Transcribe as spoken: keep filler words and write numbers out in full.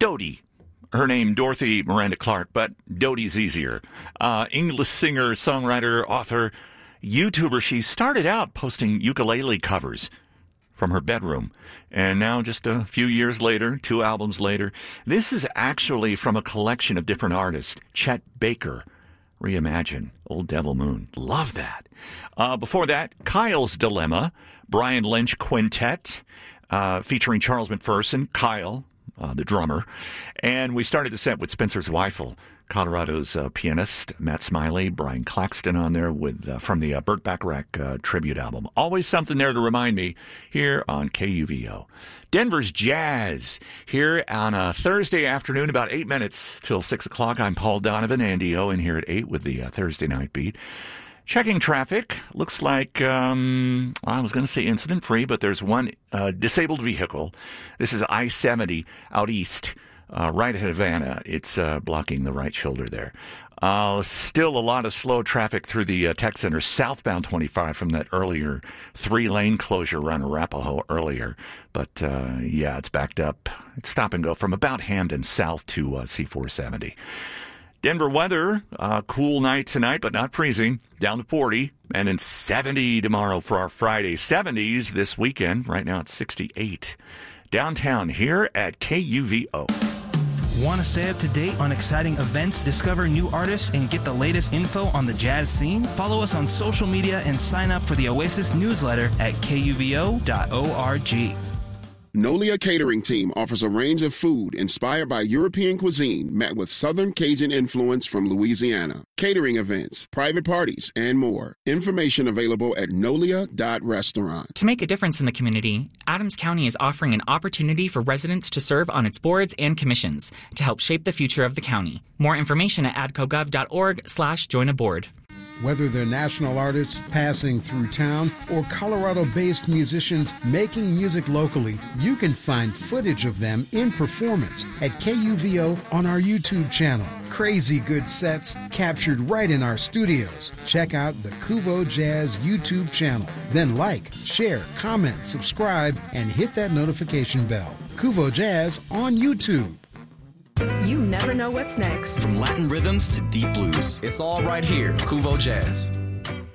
Dodie. Her name, Dorothy Miranda Clark, but Dodie's easier. Uh, English singer, songwriter, author, YouTuber. She started out posting ukulele covers from her bedroom. And now, just a few years later, two albums later, this is actually from a collection of different artists. Chet Baker, Reimagine, Old Devil Moon. Love that. Uh, before that, Kyle's Dilemma, Brian Lynch Quintet, uh, featuring Charles McPherson, Kyle, Uh, the drummer. And we started the set with Spencer Zweifel, Colorado's uh, pianist, Matt Smiley, Brian Claxton on there with uh, from the uh, Burt Bacharach uh, tribute album. Always something there to remind me here on K U V O. Denver's Jazz here on a Thursday afternoon, about eight minutes till six o'clock. I'm Paul Donovan, Andy Owen here at eight with the uh, Thursday night beat. Checking traffic, looks like, um, I was going to say incident-free, but there's one uh, disabled vehicle. This is I seventy out east, uh, right ahead of Havana. It's uh, blocking the right shoulder there. Uh, still a lot of slow traffic through the uh, tech center, southbound twenty-five from that earlier three-lane closure run Arapahoe earlier. But, uh, yeah, it's backed up. It's stop and go from about Hamden south to uh, C four seventy. Denver weather, uh, cool night tonight, but not freezing, down to forty, and then seventy tomorrow for our Friday. seventies this weekend. Right now it's sixty-eight. Downtown here at K U V O. Want to stay up to date on exciting events, discover new artists, and get the latest info on the jazz scene? Follow us on social media and sign up for the Oasis newsletter at K U V O dot org. Nolia Catering Team offers a range of food inspired by European cuisine met with Southern Cajun influence from Louisiana. Catering events, private parties, and more. Information available at nolia dot restaurant. To make a difference in the community, Adams County is offering an opportunity for residents to serve on its boards and commissions to help shape the future of the county. More information at adcogov dot org slash join a board. Whether they're national artists passing through town or Colorado-based musicians making music locally, you can find footage of them in performance at K U V O on our YouTube channel. Crazy good sets captured right in our studios. Check out the Kuvo Jazz YouTube channel. Then like, share, comment, subscribe, and hit that notification bell. Kuvo Jazz on YouTube. You never know what's next. From Latin rhythms to deep blues, it's all right here. Kuvo Jazz.